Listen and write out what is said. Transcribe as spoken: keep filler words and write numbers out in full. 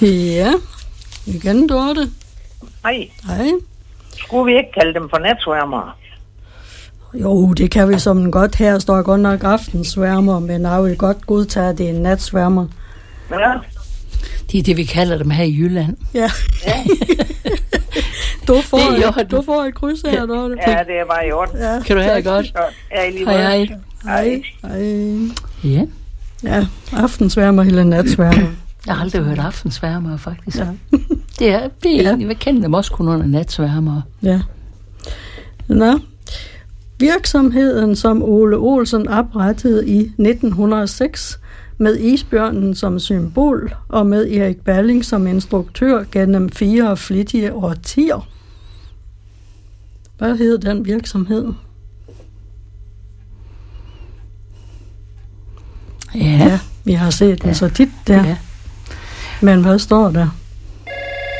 Ja, igen Dorte. Hej. Hej. Skulle vi ikke kalde dem for natsværmere? Jo, det kan vi som godt. Her står godt nok aftensværmer, men jeg vil godt godtage, at det er en natsværmer. Ja. Det er det, vi kalder dem her i Jylland. Ja. Ja. Du får, Det er et, du får et kryds her, Dorte. Ja, det er bare i orden. Ja. Kan du have det godt? Ja, lige Hej, hej. Hej. Hej. Ja. Ja, aftensværmer eller natsværmer. Jeg har aldrig hørt aftensværmere, faktisk. Ja. Det er, det er Ja. egentlig, vi kender dem også kun under natsværmere. Ja. Nå. Virksomheden, som Ole Olsen oprettede i nitten hundrede og seks med isbjørnen som symbol og med Erik Balling som instruktør gennem fire flittige årtier. Hvad hed den virksomhed? Ja. Ja, vi har set den Ja. så tit der. Ja. Men hvad står der?